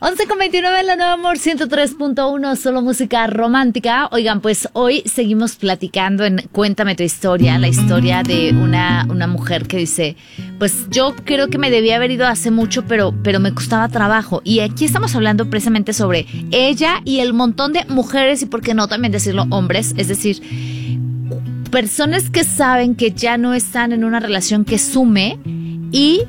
11:29 en la Nueva Amor 103.1, solo música romántica. Oigan, pues hoy seguimos platicando en Cuéntame tu historia, la historia de una mujer que dice, pues yo creo que me debía haber ido hace mucho, pero me costaba trabajo. Y aquí estamos hablando precisamente sobre ella y el montón de mujeres y por qué no también decirlo hombres, es decir, personas que saben que ya no están en una relación que sume y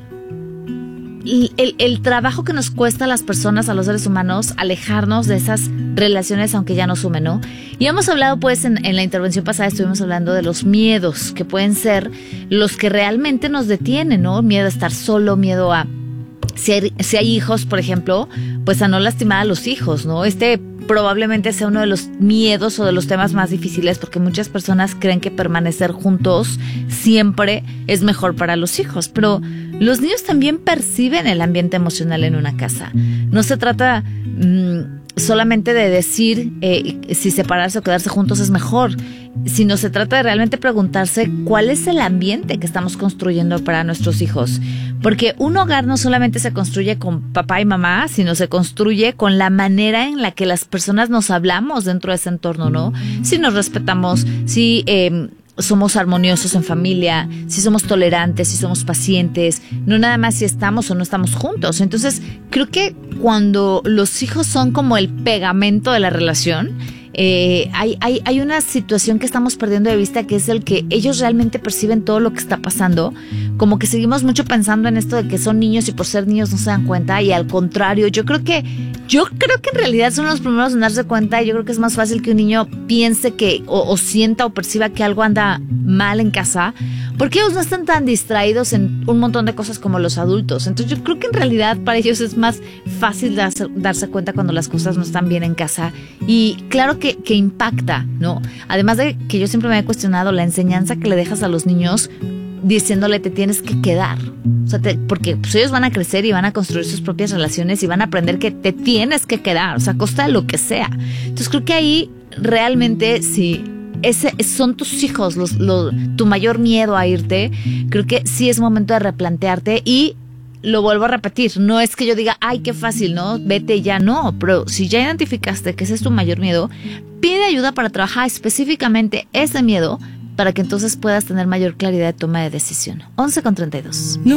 el trabajo que nos cuesta a las personas, a los seres humanos, alejarnos de esas relaciones aunque ya no sumen, ¿no? Y hemos hablado, pues, en la intervención pasada estuvimos hablando de los miedos que pueden ser los que realmente nos detienen, ¿no? Miedo a estar solo, miedo a, si hay hijos, por ejemplo, pues a no lastimar a los hijos, ¿no? Probablemente sea uno de los miedos o de los temas más difíciles porque muchas personas creen que permanecer juntos siempre es mejor para los hijos, pero los niños también perciben el ambiente emocional en una casa. No se trata solamente de decir si separarse o quedarse juntos es mejor, sino se trata de realmente preguntarse cuál es el ambiente que estamos construyendo para nuestros hijos. Porque un hogar no solamente se construye con papá y mamá, sino se construye con la manera en la que las personas nos hablamos dentro de ese entorno, ¿no? Si nos respetamos, si somos armoniosos en familia, si somos tolerantes, si somos pacientes, no nada más si estamos o no estamos juntos. Entonces, creo que cuando los hijos son como el pegamento de la relación, hay una situación que estamos perdiendo de vista, que es el que ellos realmente perciben todo lo que está pasando. Como que seguimos mucho pensando en esto de que son niños y por ser niños no se dan cuenta, y al contrario, yo creo que en realidad son los primeros en darse cuenta. Y yo creo que es más fácil que un niño piense que o sienta o perciba que algo anda mal en casa, porque ellos no están tan distraídos en un montón de cosas como los adultos. Entonces yo creo que en realidad para ellos es más fácil darse cuenta cuando las cosas no están bien en casa. Y claro que impacta, ¿no? Además de que yo siempre me he cuestionado la enseñanza que le dejas a los niños diciéndole te tienes que quedar. O sea, porque pues, ellos van a crecer y van a construir sus propias relaciones y van a aprender que te tienes que quedar, o sea, a costa de lo que sea. Entonces creo que ahí realmente si son tus hijos tu mayor miedo a irte, creo que sí es momento de replantearte. Y lo vuelvo a repetir, no es que yo diga, ay, qué fácil, ¿no? Vete ya, no. Pero si ya identificaste que ese es tu mayor miedo, pide ayuda para trabajar específicamente ese miedo para que entonces puedas tener mayor claridad de toma de decisión. 11:32.